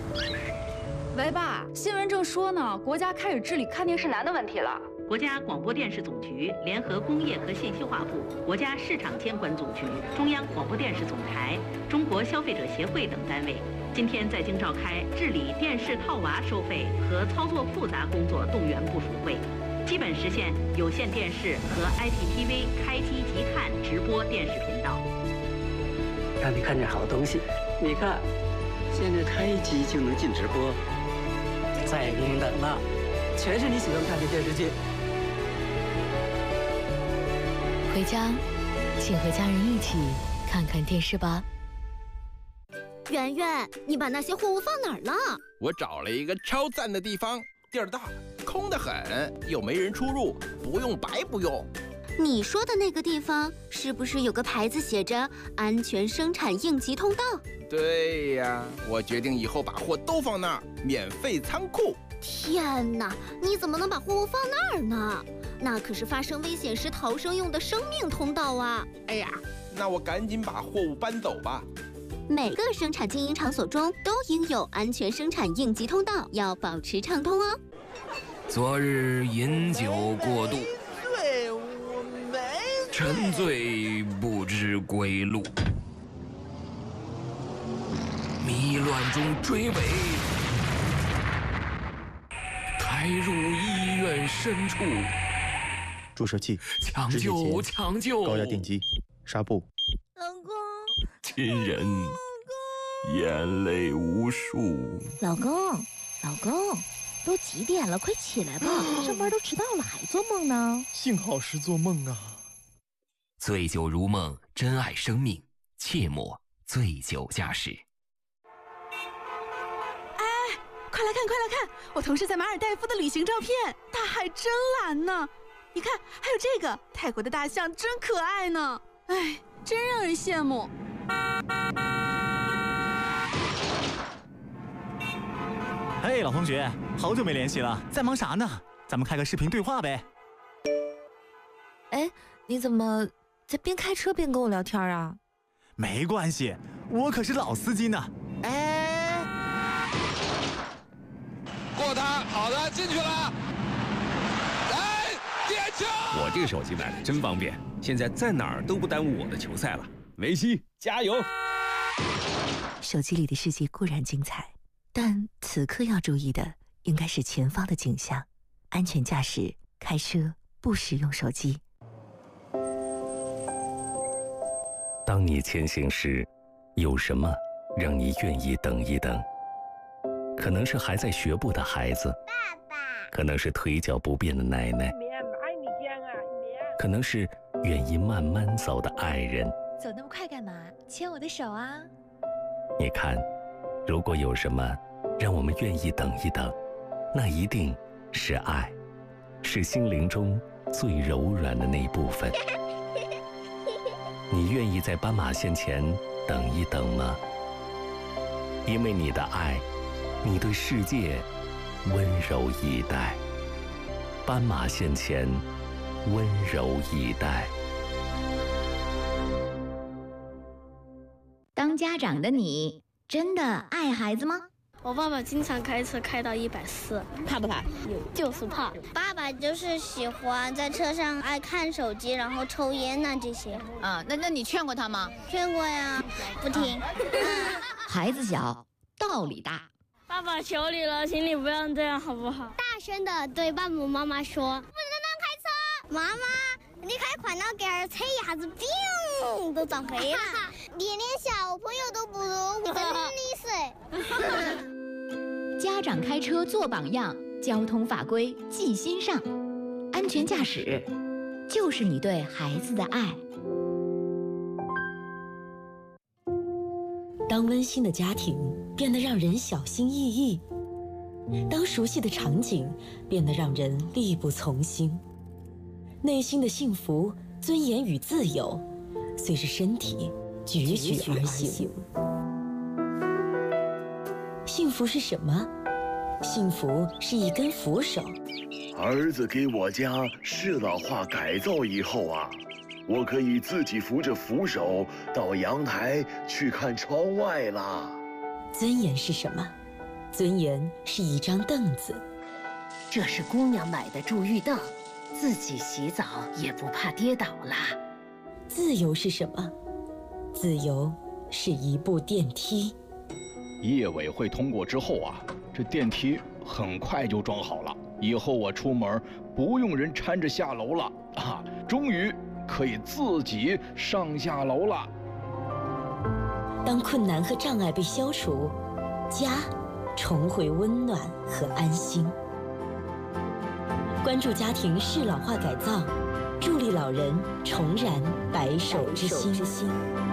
喂，爸，新闻正说呢，国家开始治理看电视难的问题了。 国家广播电视总局联合工业和信息化部、国家市场监管总局、中央广播电视总台、中国消费者协会等单位，今天在京召开治理电视套娃收费和操作复杂工作动员部署会，基本实现有线电视和 IPTV 开机即看直播电视频道。 让你看见好东西，你看，现在开机就能进直播。再不用等了，全是你喜欢看的电视剧。 回家，请和家人一起看看电视吧。 圆圆，你把那些货物放哪儿了？ 我找了一个超赞的地方，地儿大，空得很，又没人出入，不用白不用。 你说的那个地方是不是有个牌子写着“安全生产应急通道”？ 对呀，我决定以后把货都放那儿，免费仓库。 天哪，你怎么能把货物放那儿呢？那可是发生危险时逃生用的生命通道啊！ 哎呀，那我赶紧把货物搬走吧。 每个生产经营场所中都应有安全生产应急通道，要保持畅通哦。 昨日饮酒过度，沉醉不知归路，迷乱中追尾，开入医院深处。 注射器， 抢救！抢救！ 高压电击，纱布。 老公， 亲人，眼泪无数。 老公，都几点了？快起来吧，上班都迟到了，还做梦呢。 幸好是做梦啊。 醉酒如梦，珍爱生命，切莫醉酒驾驶。 哎，快来看！我同事在马尔代夫的旅行照片，大海真蓝呢。你看，还有这个泰国的大象真可爱呢。哎，真让人羡慕。 嘿，老同学，好久没联系了，在忙啥呢？咱们开个视频对话呗。 哎，你怎么在边开车边跟我聊天啊？ 没关系，我可是老司机呢。 哎，过他，好的，进去了。哎，点球！ 我这个手机买的真方便，现在在哪儿都不耽误我的球赛了。梅西，加油！ 手机里的世界固然精彩，但此刻要注意的应该是前方的景象。安全驾驶，开车不使用手机。 当你前行时，有什么让你愿意等一等？可能是还在学步的孩子， 爸爸； 可能是腿脚不便的奶奶，可能是愿意慢慢走的爱人。 走那么快干嘛？牵我的手啊！ 你看，如果有什么让我们愿意等一等，那一定是爱，是心灵中最柔软的那部分。你愿意在斑马线前等一等吗？因为你的爱，你对世界温柔以待。斑马线前，温柔以待。 当家长的你，真的爱孩子吗？ 我爸爸经常开车开到140， 怕不怕？ 就是怕。 爸爸就是喜欢在车上爱看手机，然后抽烟呐这些。 啊，那你劝过他吗？ 劝过呀，不听。 孩子小，道理大。 爸爸求你了，请你不要这样好不好？ 大声的对爸爸妈妈说：“不能乱开车！妈妈，你开快点给儿车一下子，biu都撞飞了。连小朋友都不如，真厉害。” 家长开车做榜样，交通法规记心上，安全驾驶就是你对孩子的爱。 当温馨的家庭变得让人小心翼翼，当熟悉的场景变得让人力不从心，内心的幸福、尊严与自由，随着身体踽踽而行。幸福是什么？幸福是一根扶手。 儿子给我家适老化改造以后啊，我可以自己扶着扶手到阳台去看窗外啦。 尊严是什么？ 尊严是一张凳子。 这是姑娘买的助浴凳，自己洗澡也不怕跌倒啦。 自由是什么？自由是一部电梯。 业委会通过之后啊，这电梯很快就装好了。以后我出门不用人搀着下楼了啊，终于可以自己上下楼了。 当困难和障碍被消除，家重回温暖和安心。关注家庭适老化改造，助力老人重燃白首之心。